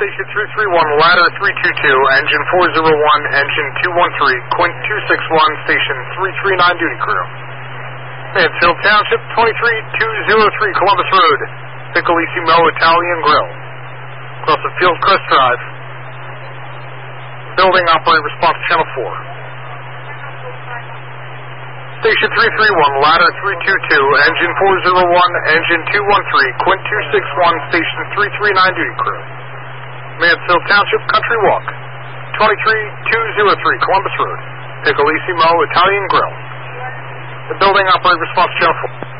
Station 331, ladder 322, engine 401, engine 213, Quint 261, station 339 duty crew. Mansfield Township, 23203 Columbus Road, Piccolissimo Italian Grill. Across the Fieldcrest Drive. Building operator response channel 4. Station 331, ladder 322, engine 401, engine 213, Quint 261, station 339 duty crew. Mansfield Township, Country Walk, 23203 Columbus Road, Piccolissimo Italian Grill. The building operator response channel 4.